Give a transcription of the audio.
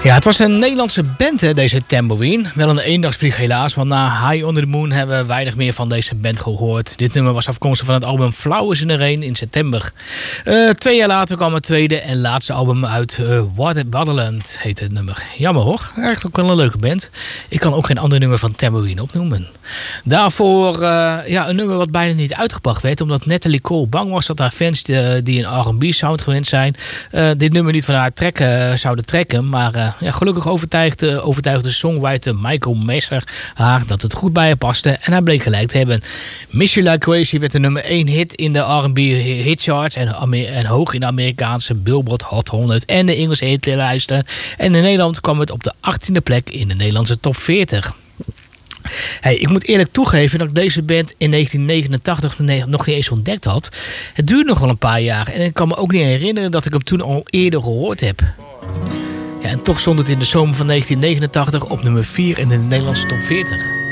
Ja, het was een Nederlandse band, hè, deze Tambourine. Wel een eendagsvlieg helaas, want na High on the Moon hebben we weinig meer van deze band gehoord. Dit nummer was afkomstig van het album Flauw is in de Rain in september. 2 jaar later kwam het tweede en laatste album uit, Waterland heet het nummer. Jammer hoor, eigenlijk wel een leuke band. Ik kan ook geen ander nummer van Tambourine opnoemen. Daarvoor een nummer wat bijna niet uitgebracht werd, omdat Natalie Cole bang was dat haar fans die een R&B sound gewend zijn, dit nummer niet van haar zouden trekken, maar gelukkig overtuigde songwriter Michael Messer haar dat het goed bij haar paste en hij bleek gelijk te hebben. Miss You Like Crazy werd de nummer 1 hit in de R&B hitcharts en hoog in de Amerikaanse Billboard Hot 100 en de Engelse hitlijsten. En in Nederland kwam het op de 18e plek in de Nederlandse top 40. Hey, ik moet eerlijk toegeven dat ik deze band in 1989 nog niet eens ontdekt had. Het duurde nog wel een paar jaar en ik kan me ook niet herinneren dat ik hem toen al eerder gehoord heb. Ja, en toch stond het in de zomer van 1989 op nummer 4 in de Nederlandse top 40.